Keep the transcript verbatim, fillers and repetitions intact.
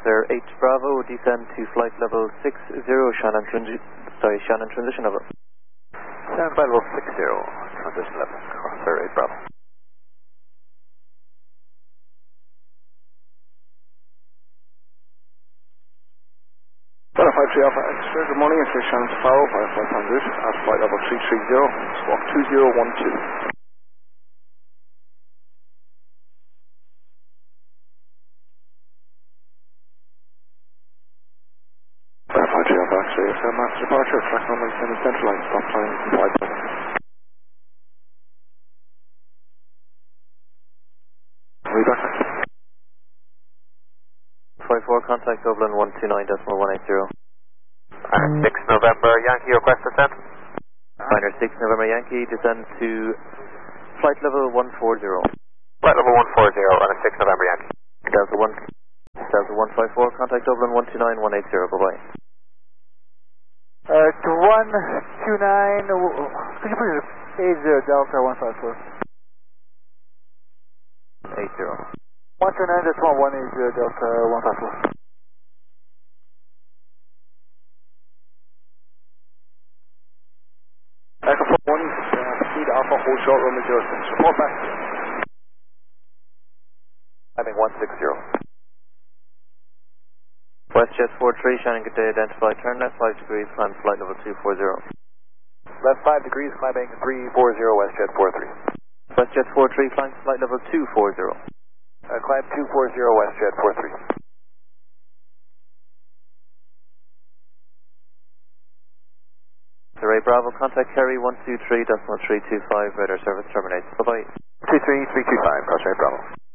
Crossair eight Bravo, descend to flight level six zero, Shannon, transi sorry, Shannon transition level. Shannon flight level six zero, transition level, Crossair eight Bravo. five three Alpha Extra, good morning, it's Shannon Sparrow, Firefly Transit, at flight level three three zero, squawk two zero one two. five three Alpha Extra, it's uh, mass departure, track runway seven central line, stop time five seven. Are we back? five four, contact Dublin one two nine decimal one eight zero. Alright, six November Yankee, request descent. Niner six November Yankee, descend to flight level one four zero. Flight level one four zero on a six November Yankee. Delta one, Delta one five four, contact Dublin one two nine one eight zero, bye bye. Uh, to one two nine, could you please eight zero Delta one five four? eight zero. one two nine decimal one eight zero Delta one five four. Echo four one, uh, speed Alpha, hold short, runway zero six, report back. Timing one six zero. WestJet four three, Shannon, good day, identify, turn left five degrees, climb flight level two four zero. Left five degrees, climbing three four zero, WestJet four three. WestJet four three, climb flight level two four zero. Uh, climb two four zero, WestJet four three. Surrey Bravo, contact Kerry one two three decimal three two five, radar service terminates, bye bye. two three three two five, Crossair Bravo.